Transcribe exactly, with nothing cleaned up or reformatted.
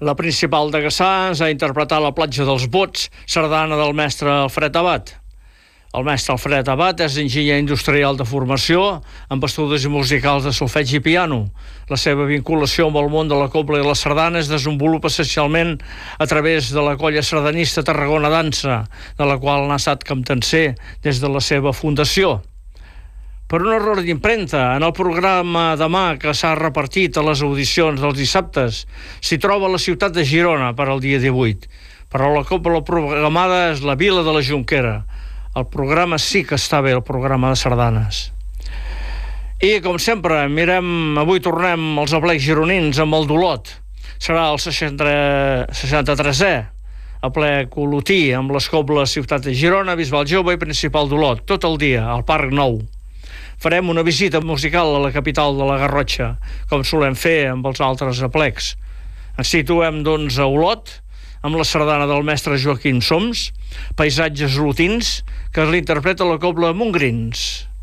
La principal de Cassà ens ha interpretat La platja dels bots, sardana del mestre Alfred Abat. El mestre Alfred Abat és enginyer industrial de formació, amb estudis musicals de solfeig i piano. La seva vinculació amb el món de la cobla i la sardana es desenvolupa essencialment a través de la colla sardanista Tarragona Dansa, de la qual n'ha estat capdanser des de la seva fundació. Per un error d'impremta, en el programa demà que s'ha repartit a les audicions dels dissabtes, s'hi troba la ciutat de Girona per al dia divuit, però la cobla programada és la vila de la Jonquera. El programa sí que està bé, el programa de sardanes. I, com sempre, mirem, avui tornem als aplecs gironins amb el d'Olot. Serà el seixanta-tresè aplec olotí amb les cobles Ciutat de Girona, Bisbal Jove i Principal d'Olot, tot el dia, al Parc Nou. Farem una visita musical a la capital de la Garrotxa, com solem fer amb els altres aplecs. Ens situem, doncs, a Olot, amb la sardana del mestre Joaquim Soms, paisatges olotins, que l'interpreta la cobla Montgrins.